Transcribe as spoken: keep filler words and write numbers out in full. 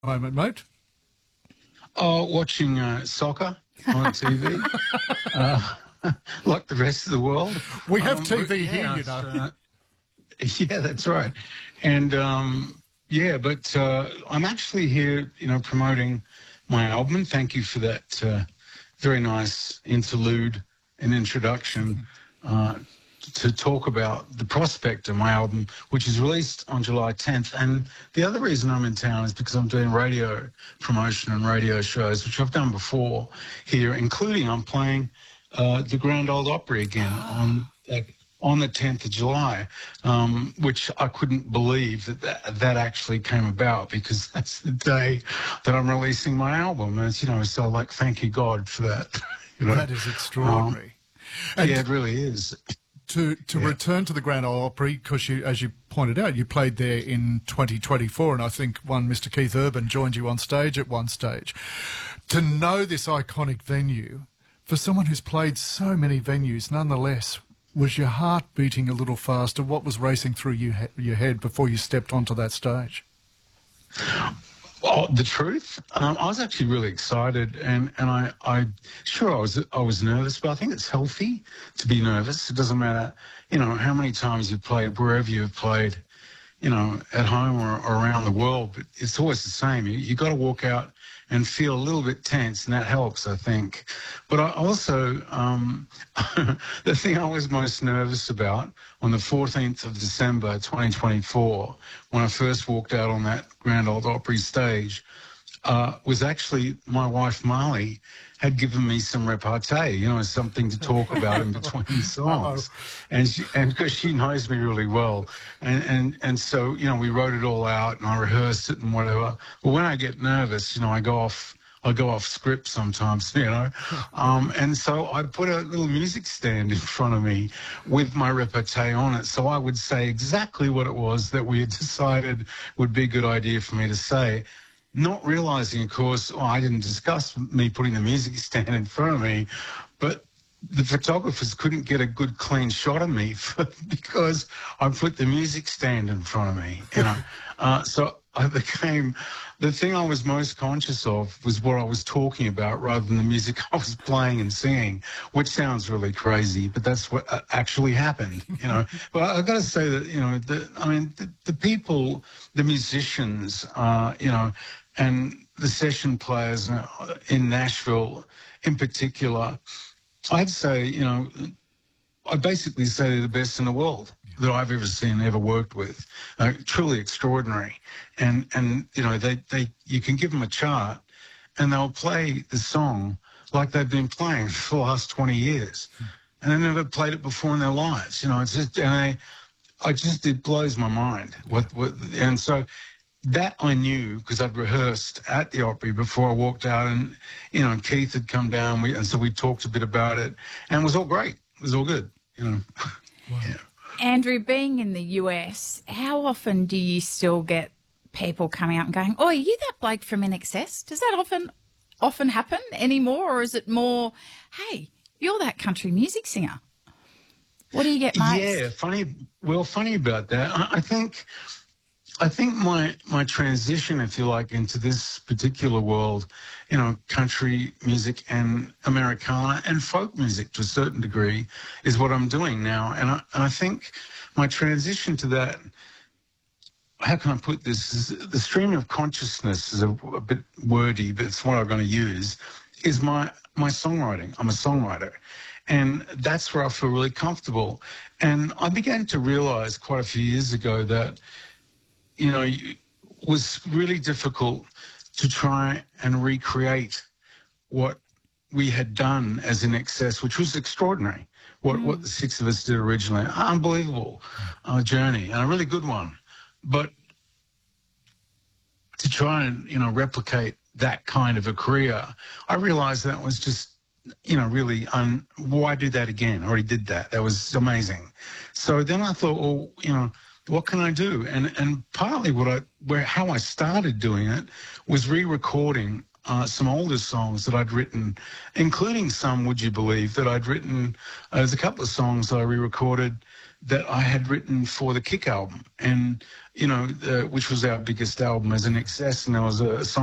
moment, mate? Oh, watching uh, soccer on T V, uh, like the rest of the world. We have um, T V yeah, here, you know. Uh, yeah, that's right. And um, yeah, but uh, I'm actually here, you know, promoting my album. And thank you for that uh, very nice interlude and introduction. Uh, to talk about the prospect of my album, which is released on July tenth. And the other reason I'm in town is because I'm doing radio promotion and radio shows, which I've done before here, including I'm playing uh, the Grand Ole Opry again on uh, on the tenth of July, um, which I couldn't believe that, that that actually came about, because that's the day that I'm releasing my album. And it's, you know, so like, thank you, God, for that. You know? That is extraordinary. Um, yeah, it really is. To to yeah. return to the Grand Ole Opry, because you, as you pointed out, you played there in twenty twenty-four, and I think one Mister Keith Urban joined you on stage at one stage. To know this iconic venue, for someone who's played so many venues, nonetheless, was your heart beating a little faster? What was racing through you, your head before you stepped onto that stage? Oh, the truth, um, I was actually really excited, and, and I, I, sure I was, I was nervous, but I think it's healthy to be nervous. It doesn't matter, you know, how many times you've played, wherever you've played, you know, at home or, or around the world, but it's always the same. You, you got to walk out and feel a little bit tense, and that helps, I think. But I also, um, the thing I was most nervous about on the fourteenth of December, twenty twenty-four, when I first walked out on that Grand Ole Opry stage, uh, was actually my wife, Marley, had given me some repartee, you know, something to talk about in between songs. Uh-oh. And she, and because she knows me really well. And, and, and so, you know, we wrote it all out and I rehearsed it and whatever. But when I get nervous, you know, I go off, I go off script sometimes, you know. Um, and so I put a little music stand in front of me with my repartee on it. So I would say exactly what it was that we had decided would be a good idea for me to say. Not realizing, of course, well, I didn't discuss me putting the music stand in front of me, but the photographers couldn't get a good, clean shot of me for, because I put the music stand in front of me, you know. uh, so I became, the thing I was most conscious of was what I was talking about rather than the music I was playing and singing, which sounds really crazy, but that's what actually happened, you know. But I've got to say that, you know, the, I mean, the, the people, the musicians, uh, you know, and the session players in Nashville in particular, I'd say, you know, I basically say they're the best in the world that I've ever seen, ever worked with. Uh, truly extraordinary. And, and you know, they, they, you can give them a chart and they'll play the song like they've been playing for the last twenty years. And they've never played it before in their lives. You know, it's just, and I, I just, it blows my mind. What, what, and so, that I knew because I'd rehearsed at the Opry before I walked out, and, you know, Keith had come down, we, and so we talked a bit about it, and it was all great. It was all good, you know. Wow. Yeah. Andrew, being in the U S, how often do you still get people coming out and going, oh, are you that bloke from N X S? Does that often often happen anymore, or is it more, hey, you're that country music singer? What do you get most? Yeah, funny, well, funny about that. I, I think... I think my, my transition, if you like, into this particular world, you know, country music and Americana and folk music to a certain degree is what I'm doing now. And I, and I think my transition to that, how can I put this, is the stream of consciousness is a, a bit wordy, but it's what I'm going to use, is my, my songwriting. I'm a songwriter. And that's where I feel really comfortable. And I began to realize quite a few years ago that, you know, it was really difficult to try and recreate what we had done as In Excess, which was extraordinary. What mm. what the six of us did originally, unbelievable uh, journey, and a really good one. But to try and, you know, replicate that kind of a career, I realized that was just, you know, really, un- why do that again? I already did that. That was amazing. So then I thought, well, you know, what can I do? And and partly what I, where how I started doing it was re-recording uh, some older songs that I'd written, including some, would you believe, that I'd written. Uh, there's a couple of songs that I re-recorded that I had written for the Kick album, and you know, uh, which was our biggest album as an excess, and there was a song